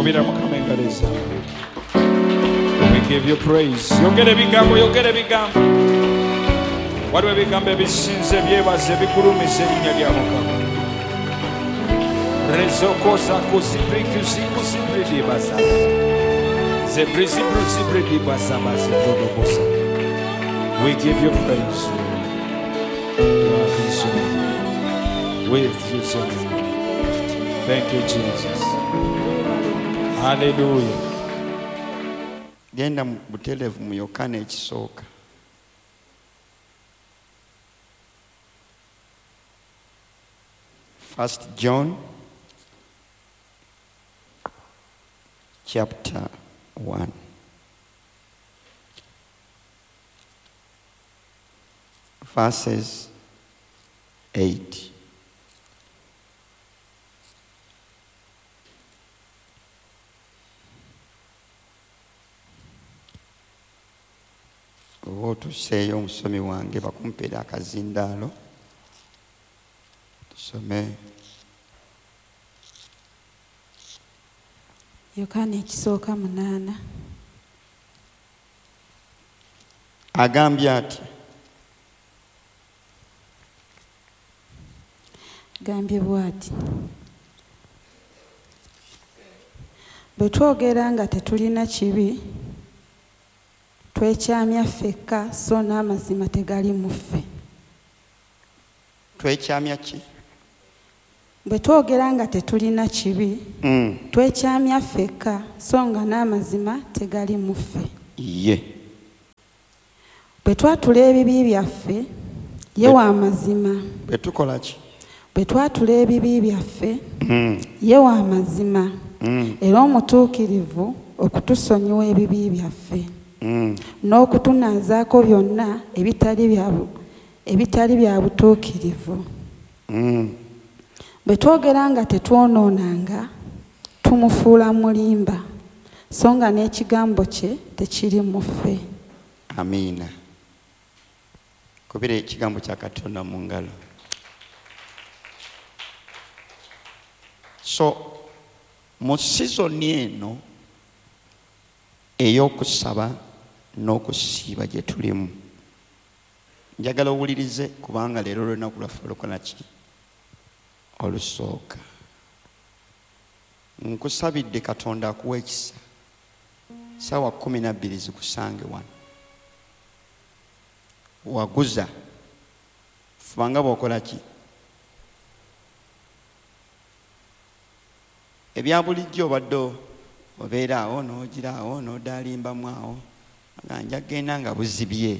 Kubira Mukama engaleza. We give you praise. Yogere bigambo, yogere bigambo. Waliwo ebigambo ebisinze byebaze bigulumiza erinnya lya Mukama. Rezokosa kuzibrikuzikuzibridi basa. Zebrizibruzzibridi basa basa dodobosa. We give you praise. With you, thank you, Jesus. Hallelujah. Genda butelevu mu Yohana ekisooka. First John chapter 1. Verses 8. Tuseeyo omusomi wange bakumpeera akazindaalo tusome Yohana ekisooka 8. agambye ati gambye bw'ati bwe twogera nga tetulina kibi twekyamya ffekka so n'amazima tegali mu ffe. Twekyamya ki? Bwe twogera nga tetulina kibi twekyamya ffekka so nga n'amazima tegali mu ffe. Ye. Bwe twatula ebibi byaffe ye wa mazima. Bwe tukola ki? Bwe twatula ebibi byaffe ye wa mazima era omutuukirivu okutusonyiwa ebibi byaffe n'okutunaazaako byonna ebitali bya butuukirivu. Bwe twogera nga tetwonoonanga tumufuula mulimba so nga n'ekigambo kye tekiri mu ffe. Amiina. Kubira ekigambo kya Katonda mu ngalo. So mu sizoni eno ey'okusaba n'okusiiba gye tulimu, njagala owulirize kubanga leero olunaku lwaffe olukola ki? Olusooka. Nkusabidde Katonda akuwa ekisa ssaawa 12 zikusange wano. Waguza fubanga bw'okola ki? Ebya bulijjo obadde obeera awo n'ogira awo n'odaalimbamu awo nga nja genda nga buzibye.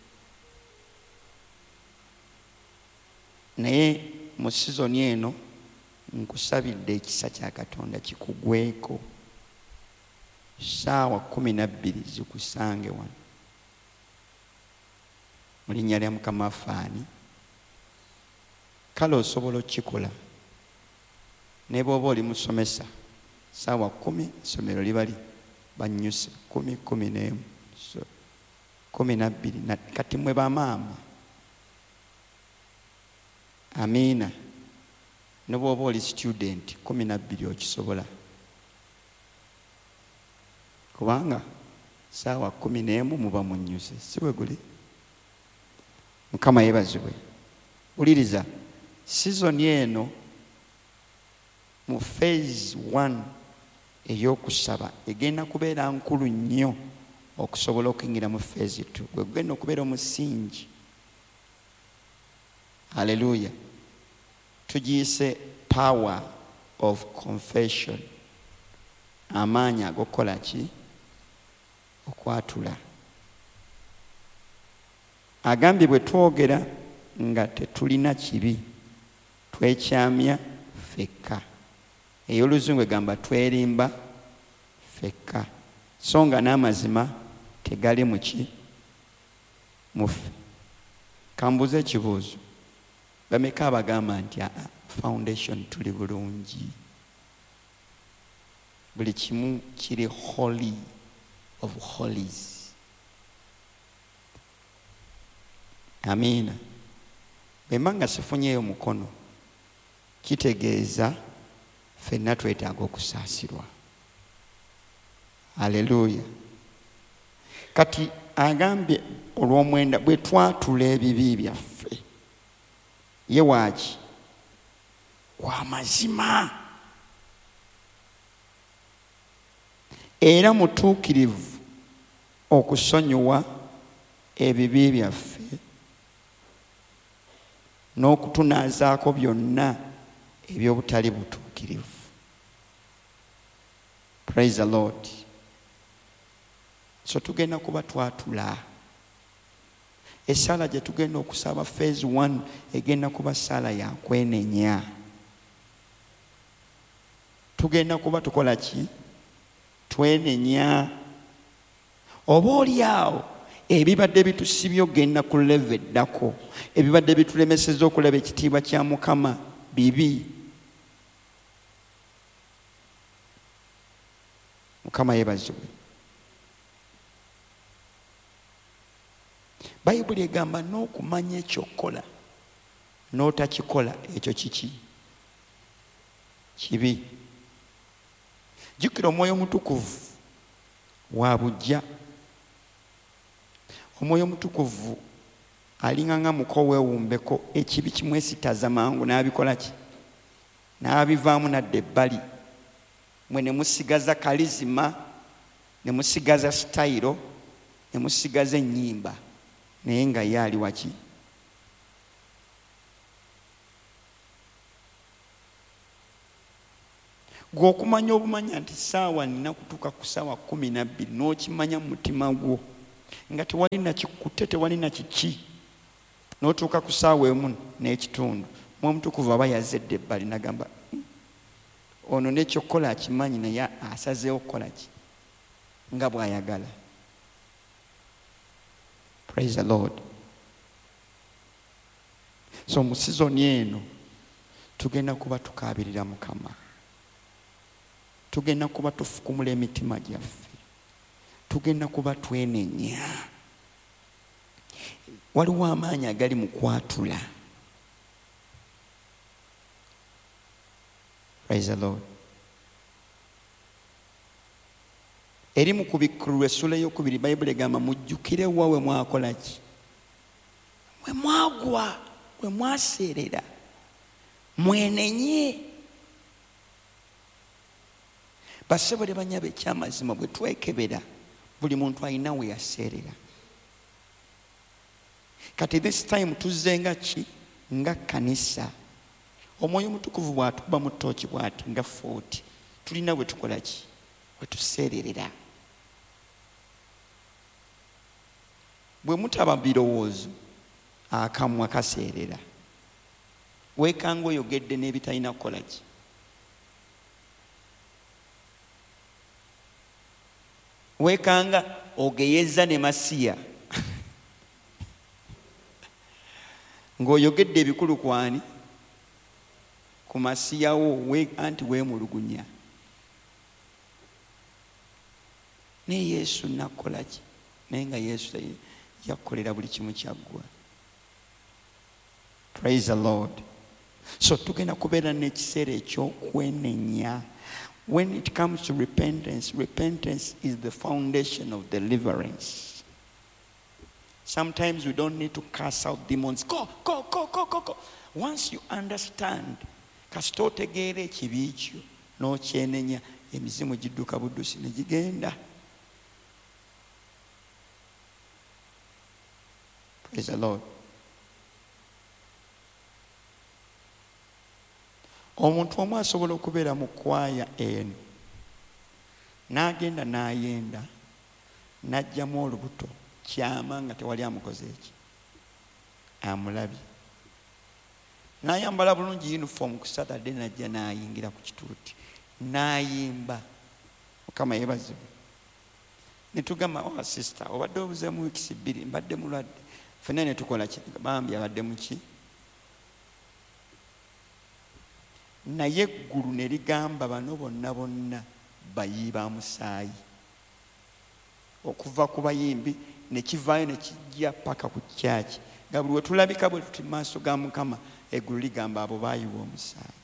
Naye mu sizoni eno nkusabidde ekisa kya Katonda kikugweko ssaawa 12 zikusange wano. Mu linnya lya Mukama afaani kale osobola okukikola. Ne bw'oba oli musomesa ssaawa 10 essomero libali bannyuse 10, 11, 12 kati mwe bamaama. Amiina. Ne bw'oba oli student 12 okisobola kubanga ssaawa 11 muba munnyuse, si bwe guli? Mukama yeebazibwe. Wuliriza, sizoni eno mu phase 1 ey'okusaba egenda kubeera nkulu nnyo okusobola okuyingira mu phase 2. Gwe gugenda okubeera omusingi. Haleluya. Tugiyise power of confession. Amaanyi ag'okukola ki? Okwatula. Agambye bwe twogera nga tetulina kibi twekyamya ffekka. Ey'Oluzungu egamba twerimba ffekka so nga n'amazima tegali mu ki? Mu ffe. Kambuze ekibuuzo. Bameka abagamba nti foundation tuli bulungi? Buli kimu kiri holy of holies. Amiina. Bwe mba nga sifunyeeyo mukono kitegeeza ffenna twetaaga okusaasirwa. Haleluya. Kati agambye olw'omwenda bwe twatula ebibi byaffe ye waaki wa mazima era mutuukirivu okusonyiwa ebibi byaffe n'okutunaazaako byonna eby'obutali butuukirivu. Praise the Lord. So tugenda kuba twatula. Essala gye tugenda okusaba phase 1 egenda kuba ssala ya kwenenya. Tugenda kuba tukola ki? Twenenya. Oba oli awo ebibadde bitusibye ogenda ku level eddako, ebibadde bitulemeseza okulaba ekitiibwa kya Mukama bibi. Mukama yeebazibwe. Bayibuli egamba n'okumanya ekyokola n'otakikola ekyo kiki? Kibi. Jjukira Omwoyo Mutukuvu wa bujja. Omwoyo Mutukuvu alinga nga muko weewumbeko, ekibi kimwesitaza mangu n'abikola ki? N'abivaamu nadda ebbali. Mwe ne musigaza kalizima, ne musigaza sitayiro, ne musigaza ennyimba, naye nga ye ali waki? Gwe okumanya obumanya nti saawa nina kutuuka ku saawa 12 n'okimanya mu mutima gwo nga tewali nakikutte, tewali nakiki, n'otuuka ku saawa 1 n'ekitundu, Mwoyo Mutukuvu aba yazedde ebbali n'agamba ono n'ekyokukola akimanyi naye asazeewo kukola ki? Nga bw'ayagala. Praise the Lord. So mu sizoni eno tugenda kuba tukaabirira Mukama. Tugenda kuba tufukumula emitima gyaffe. Tugenda kuba twenenya. Waliwo amaanyi agali mu kwatula. Praise the Lord. Eri mu Kubikkulu essula ey'okubiri Bayibuli egamba mujjukire wa we mwakola ki? Mwe mwagwa, we mwaseerera, mwenenye. Bassebo ne bannyabo ekyamazima bwe twekebera buli muntu alina we yaseerera. Kati this time tuzze nga ki? Nga kkanisa. Omwoyo Mutukuvu bw'atuba mu ttooki bw'ati nga 40 tulina bwe tukola ki? Bwe tuseererera. Bwe mutaba birowoozo akamwa kaseerera. Weekanga oyogedde n'ebitalina kukola ki? Weekanga ogeyeza ne masiya ng'oyogedde ebikulu kwani? Ku masiyawo anti weemulugunya. Ne Yesu nakola ki? Naye nga Yesu yakolera buli kimu kyaggwa. Praise the Lord. So tugenda kubeera n'ekiseera eky'okwenenya. When it comes to repentance, repentance is the foundation of deliverance. Sometimes we don't need to cast out demons. Go. Once you understand, kasita otegeera ekibi kyo n'okyenenya, emizimu gidduka buddusi ne gigenda. Praise the Lord. Omuntu omu asobola okubeera mu kwaya eno n'agenda n'ayenda n'ajjamu olubuto kyama nga tewali amukoze eki, amulabye. N'ayambala bulungi uniform ku Saturday n'ajja n'ayingira ku kituuti n'ayimba. Mukama yeebazibwe. Ne tugamba sister obadde obuzeemu wiikisi 2 mbadde mulwadde. Ffenna ne tukola ki? Bambi abadde mu ki? Naye eggulu ne ligamba bano bonna bayiba musaayi. Okuva ku bayimbi ne kivaayo ne kijja paka ku kyaki. Nga buli we tulabika bwe tuti maaso ga Mukama, eggulu ligamba abo baayiwa omusaayi.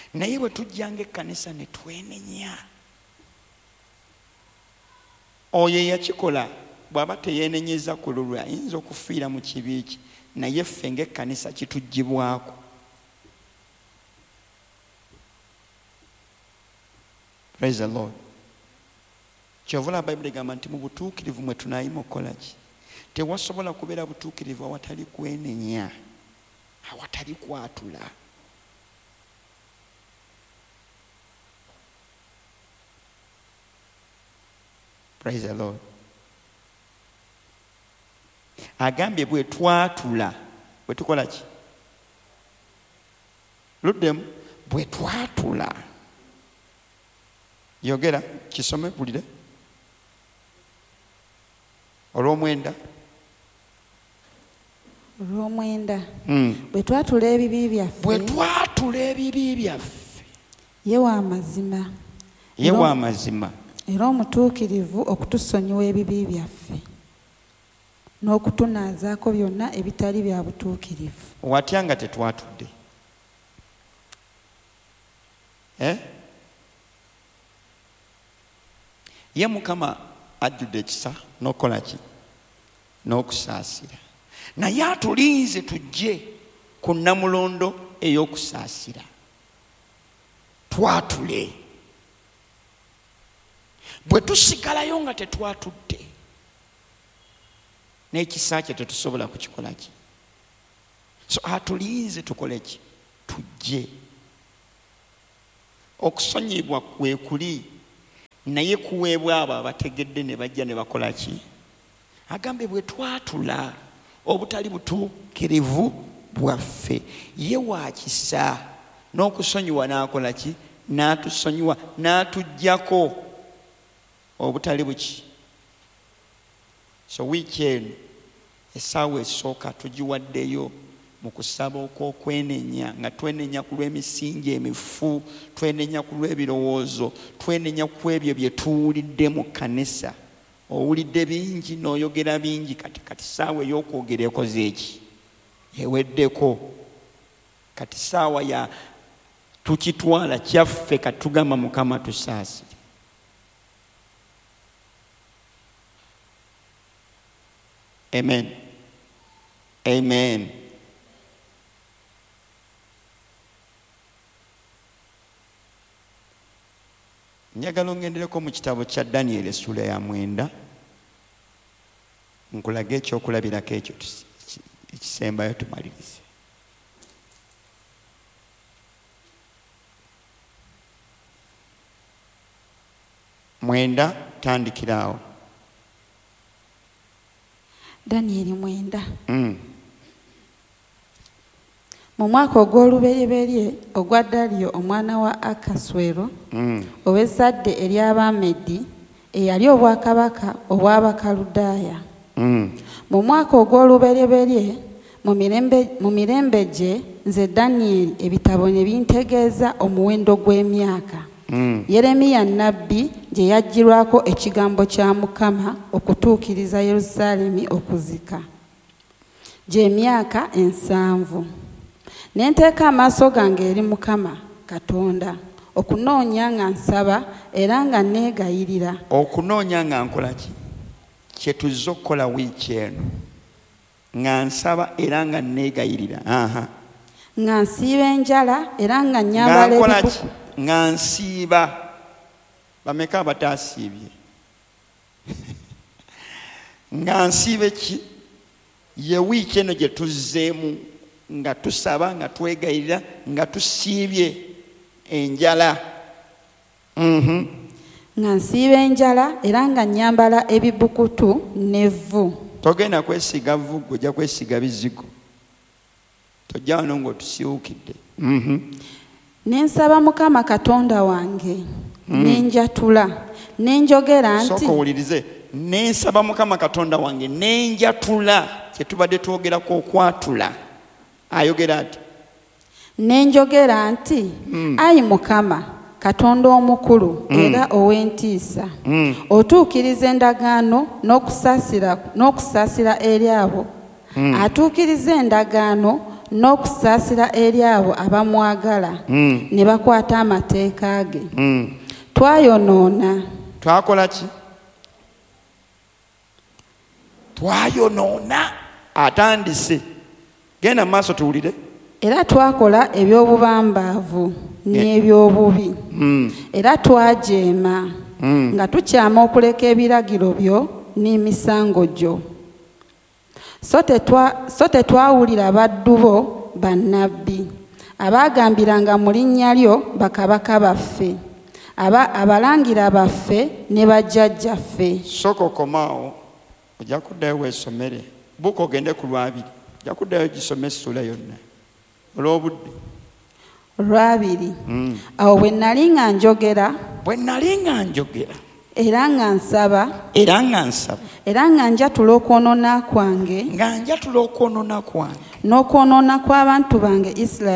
naye bwe tujjanga ekkanisa ne twenenya, oyo eyakikola bw'aba teyeenenyeza ku lulwe ayinza okufiira mu kibi kye, naye ffe ng'ekkanisa kituggyibwako. Praise the Lord. Kyova olaba Bayibuli egamba nti mu butuukirivu mwe tunaayima okukola ki? Tewasobola kubeera butuukirivu awatali kwenenya, awatali kwatula. Praise the Lord. Agambye bwe twatula, bwe tukola ki? Luddemu, bwe twatula. Yogera, kisome bulire. Olw'omwenda. Olw'omwenda. Bwe twatula ebibi byaffe. Bwe twatula ebibi byaffe. Ye wa mazima. Ye wa mazima. Era omutuukirivu okutusonyiwa ebibi byaffe n'okutunaazaako byonna ebitali bya butuukirivu. Watya nga tetwatudde? Ye Mukama ajjudde ekisa n'okukola ki? N'okusaasira. Naye atulinze tujje ku nnamulondo ey'okusaasira. Twatule. Bwe tusigalayo nga tetwatudde, n'ekisa kye tetusobola kukikola ki? So atulinze tukole ki? Tujje. Okusonyibwa kwe kuli, naye kuweebwa abo abategedde ne bajja ne bakola ki? Agambe bwe twatula obutali butuukirivu bwaffe, ye wa kisa n'okusonyiwa n'akola ki? N'atusonyiwa, n'atuggyako obutali buki. So weekend essaawa esooka tugiwaddeyo mu kusaba okw'okwenenya, nga twenenya ku lw'emisingi emifu, twenenya ku lw'ebirowoozo, twenenya ku ebyo bye tuwulidde mu kkanisa. Owulidde bingi n'oyogera bingi, kati saawa ey'okwogera ekoze eki? Eweddeko. Kati saawa ya tukitwala kyaffe kati tugamba Mukama tusaasire. Amen. Amen. Njagala ongendereko mu kitabo kya Daniel essula ya 9, nkulage ekyokulabirako ekyo ekisembayo tumalirize. Mwenda tandikiraawo. Daniel 9. Mu mwaka ogw'olubereberye ogwa Daliyo omwana wa Akaswero ow'ezzadde ery'Abamedi eyali obwakabaka obw'Abakaludaaya. Mu mwaka ogw'olubereberye mu mirembe gye nze Daniel ebitabo ne bintegeeza omuwendo gw'emyaka. Yeremiya nnabbi gye yaggyirwako ekigambo kya Mukama okutuukiriza Yerusaalemi okuzika. Gy'emyaka 7. Ne nteeka amaaso gange eri Mukama Katonda okunoonya nga nsaba era nga neegayirira. Okunoonya nga nkola ki? Kye tuzza okukola wiiki eno. Nga nsaba era nga neegayirira. Nga nsiiba enjala era nga nyambala ebibuku. Nga nsiiba. Bameka abataasiibye? Nga nsiibe ki? Ye wiiki eno gye tuzzeemu nga tusaba, nga twegayirira, nga tusiibye enjala. Nga nsiiba enjala era nga nyambala ebibukutu n'evvu. Togenda kwesiga vvu, ojja kwesiga bizigo. Tojja wano ng'otusiwukidde. Ne nsaba Mukama Katonda wange, ne njatula, ne njogera nti. Sooka owulirize. Ne nsaba Mukama Katonda wange, ne njatula. Kye tubadde twogerako okwatula. Ayogera ati. Ne njogera nti, ayi Mukama Katonda omukulu era ow'entiisa, otuukiriza endagaano n'okusaasira eri abo atuukiriza endagaano n'okusaasira eri abo abamwagala ne bakwata amateeka ge. Twayonoona. Twakola ki? Twayonoona. Atandise. Genda mu maaso tuwulire. Era twakola eby'obubambaavu n'eby'obubi. Era twajeema nga tukyama okuleka ebiragiro byo n'emisango gyo. So tetwawulira baddu bo bannabbi abaagambiranga mu linnya lyo bakabaka baffe, abalangira baffe ne bajjajjaffe. Sooka okomaawo, ojja kuddayo weesomere. Buuka ogende ku Lwabiri, ojja kuddayo gisome essula yonna olw'obudde. Olwabiri. Awo bwe nnali nga njogera era nga nsaba era nga njatula okwonoona kwange n'okwonoona kw'abantu bange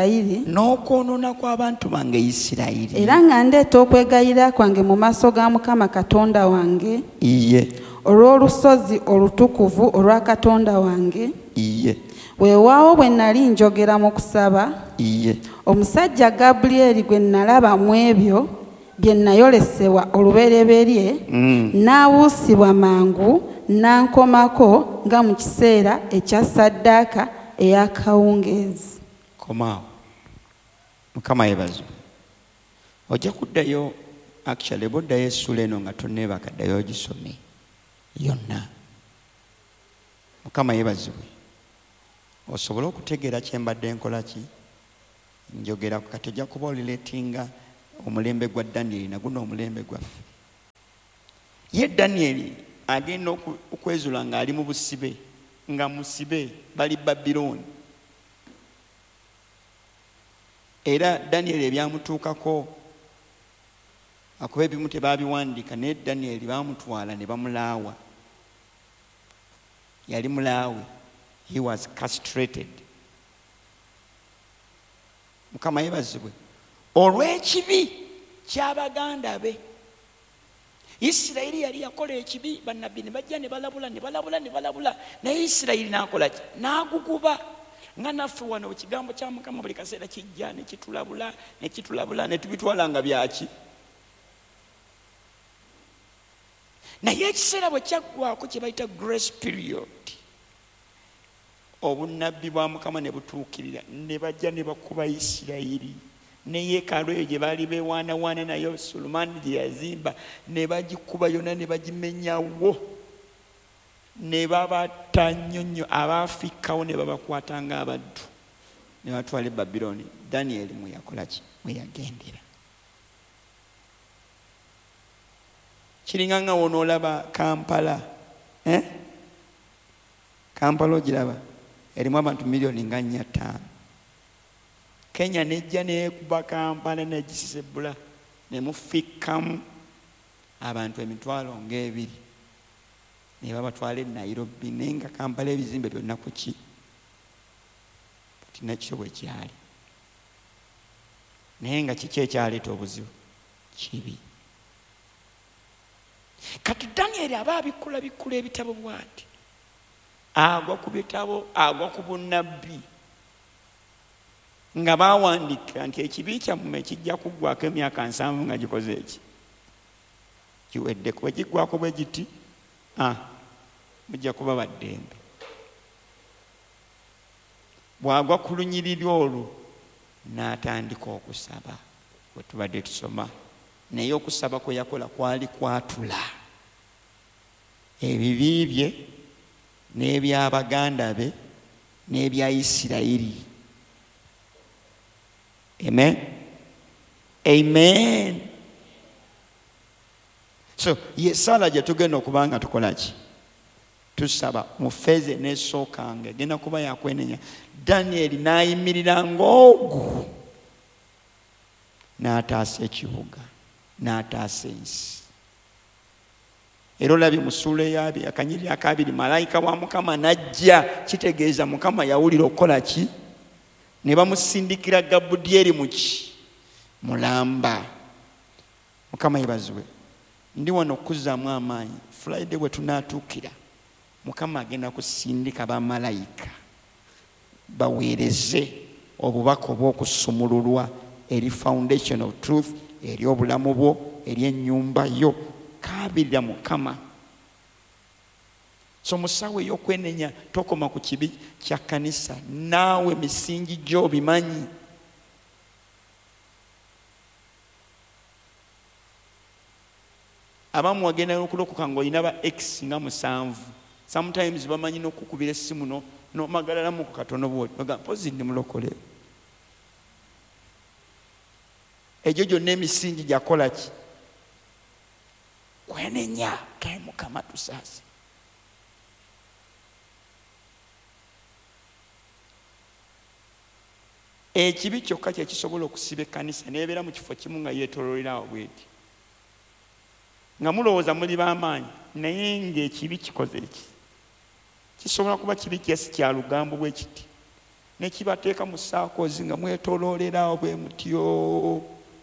Isirayiri era nga ndeeta okwegayirira kwange mu maaso ga Mukama Katonda wange olw'olusozi olutukuvu olwa Katonda wange. Weewaawo bwe nnali njogera mu kusaba, omusajja Gabulyeri gwe nalaba mu ebyo bye nayolesebwa olubereberye n'abuusibwa mangu n'ankomako nga mu kiseera ekya ssaddaaka ey'akawungeezi. Komaawo. Mukama yeebazibwe. Ojja kuddayo actually boddayo essula eno nga tonneebaka, ddayo ogisome yonna. Mukama yeebazibwe. Osobola okutegeera kye mbadde nkola ki njogera ku kati. Ojja kuba olireetinga omulembe gwa Danyeri naguno omulembe gwaffe. Ye Danyeri agenda okwezula ng'ali mu busibe, nga musibe bali Babilooni. Era Danyeri ebyamutuukako akuba ebimu tebaabiwandiika, naye Danyeri baamutwala ne bamulaawa. Yali mulaawe. He was castrated. Mukama yeebazibwe. Olw'ekibi ky'abaganda be. Isirayiri yali yakola ekibi, bannabbi ne bajja ne balabula. Naye Isirayiri n'akola ki? N'aguguba. Nga naffe wano ekigambo kya Mukama buli kaseera kijja ne kitulabula ne tubitwala nga byaki. Naye ekiseera bwe kyaggwako kye bayita grace period, obunnabbi bwa Mukama ne butuukirira, ne bajja ne bakuba Isirayiri. Ne yeekaalu eyo gye baali beewaanawaana nayo Sulemaani gye yazimba ne bagikuba yonna ne bagimenyawo, ne babatta nnyonnyo, abaafikkawo ne babakwata ng'abaddu ne batwala e Babilooni. Danyeri mwe yakola ki? Mwe yagendera. Kiringa nga wonoolaba Kampala. Kampala ogiraba? Erimu abantu miliyoni nga 4-5. Kenya nejja neekuba Kampala negisisebula ne mufikkamu abantu emitwalo ng'ebiri ne babatwala e Nairobi. Naye nga Kampala ebizimbe byonna ku ki? Tinakyo bwe kyali. Naye nga kiki ekyaleeta obuzibu? Kibi. Kati Danyeri aba bikkula ebitabo bw'ati, agwa ku bitabo, agwa ku bunnabbi, nga baawandika nti ekibi kyammwe kijja kuggwako emyaka 7 nga gikoze eki kiweddeko. Bwe giggwako bwe giti mujja kuba baddembe. Bw'agwa ku lunyiriri olwo n'atandika okusaba bwe tubadde tusoma. Naye okusaba kwe yakola kwali kwatula ebibi bye n'ebyabaganda be n'ebya Isirayiri. Amen. So ye sala gye tugenda okuba nga tukola ki? Tusaba mu feeze n'esookanga egenda kuba yakwenenya. Danyeri n'ayimirira ng'ogu n'ataasa ekibuga n'ataasa ensi. Era olabye mu ssuula ey'abiri akanyiriri akabiri malayika wa Mukama n'ajja, kitegeeza Mukama yawulira okukola ki? Ne bamusindikira Gabulyeri mulamba. Mukama yeebazibwe. Ndi wano okuzzaamu amaanyi. Friday bwe tunaatuukira Mukama agenda kusindika bamalayika baweereze obubaka obw'okusumululwa eri foundation of truth, eri obulamu bwo, eri ennyumba yo. Kaabirira Mukama. So musawo ey'okwenenya tokoma ku kibi kya kkanisa, naawe misingi gyo bimanyi. Abamu wagenda okulokoka ng'olina ba X nga 7. Sometimes bamanyi n'okukubira essimu n'omagalalamu ku katono bwoti oga mpozi ndi mulokole. Egyo gyonna emisingi gyakola ki? Kwenenya. Kae Mukama tusaase. Ekibi kyokka kye kisobola okusiba ekkanisa n'ebeera mu kifo kimu nga yeetooloolerawo bweti, nga mulowooza muli b'amaanyi, naye ng'ekibi kikoze eki. Kisobola kuba kibi kyesi kya lugambo bwe kiti, ne kibateeka mu saakoozi nga mwetooloolerawo bwe mutyo.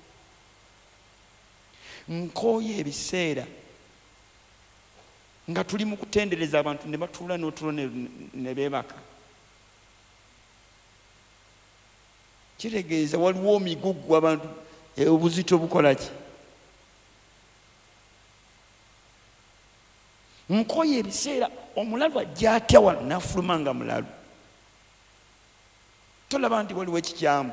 Nkooye ebiseera nga tuli mu kutendereza abantu ne batuula n'otulo ne beebaka. Kitegeeza waliwo omigugu abantu obuzito bukola ki? Nkooye ebiseera omulalu ajja atya wano n'afuluma nga mulalu. Tolaba nti waliwo ekikyamu.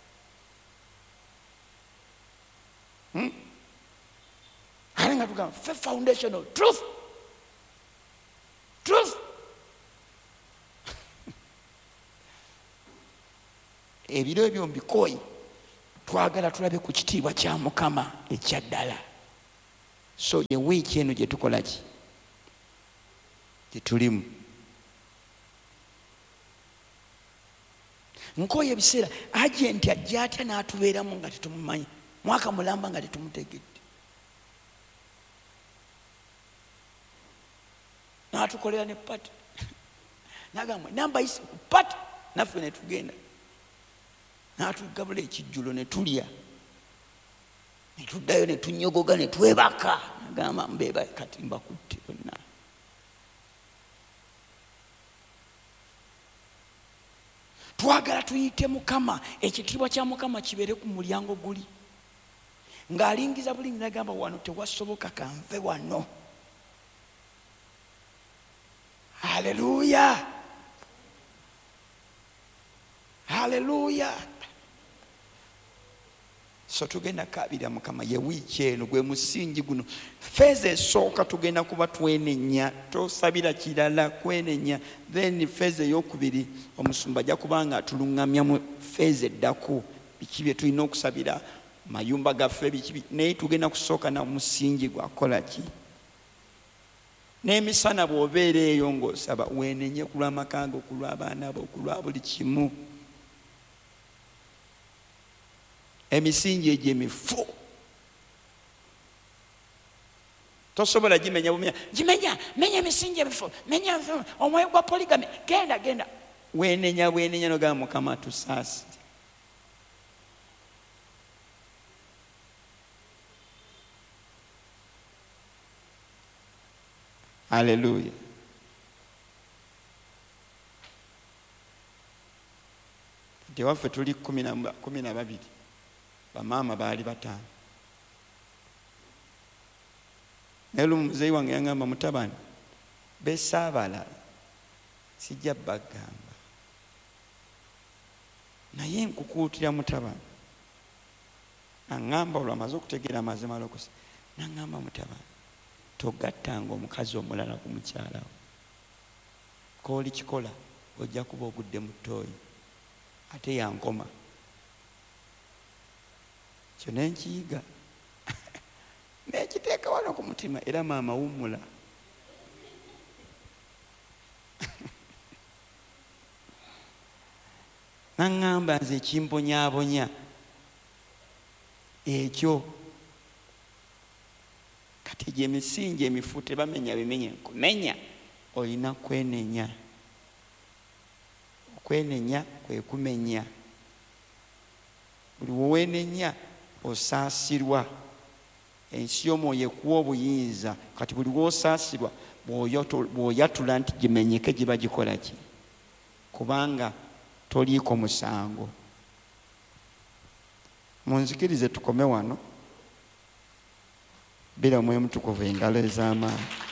Ale nga tugamba faith foundation of truth. Ebiro ebyo mbikooyi twagala tulabe ku kitiibwa kya Mukama ekya ddala. So ye wiiki eno gye tukola ki? Gye tulimu. Nkooye ebiseera agenti ajja atya n'atubeeramu nga tetumumanyi, mwaka mulamba nga tetumutegedde, n'atukolera ne pati n'agamba namba isi ku pati, naffe ne tugenda n'atugabula ekijjulo ne tulya ne tuddayo ne tunyogoga ne twebaka. Nagamba mbeeba kati mbakutte bonna. Twagala tuyite Mukama, ekitiibwa kya Mukama kibeere ku mulyango guli. Ng'alingiza bulingi n'agamba wano tewasoboka kanve wano. Haleluya. Haleluya. So tugenda kaabirira Mukama ye wiiki eno gwe musingi guno. Feeza esooka tugenda kuba twenenya, tosabira kirala, kwenenya. Then feeza ey'okubiri omusumba ajja kubanga atuluŋŋamyamu feeza eddaku biki bye tulina okusabira mayumba gaffe biki, naye tugenda kusooka na musingi gwakola ki? N'emisana bw'obeera eyo ng'osaba weenenye ku lw'amaka go, ku lw'abaana bo, ku lwa buli kimu. Emisingi egyo emifu tosobola gimenya bumenya. Menya emisingi emifu, menya omwoyo gwa poligami, genda weenenya nogamba Mukama tusaasi. Haleluya. Nti waffe tuli 12, bamaama baali 5. Naye muzeeyi wange yangamba mutabani bessa abalala sijja bagamba, naye nkukuutira mutabani. Aŋŋamba olwamaze okutegeera amazima alokusa, naŋŋamba mutabani togattanga omukazi omulala ku mukyala wo. Kooli kikola ojja kuba ogudde mu ttooyi ate yankoma. Kyo nenkiyiga nekiteeka wano ku mutima, era maama wummula. Naŋŋamba nze ekimbonyaabonya ekyo kati gye misingi emifu tebamenya bimenye nkumenya, olina kwenenya. Okwenenya kwe kumenya. Buli weweenenya osaasirwa. Ensi y'omwoyo ekuwa obuyinza. Kati buli w'osaasirwa bw'oyatula nti gimenyeke giba gikola ki? Kubanga toliiko musango. Munzikirize tukome wano. Bila Mwoyo Mutukuvu engalo ez'amaanyi.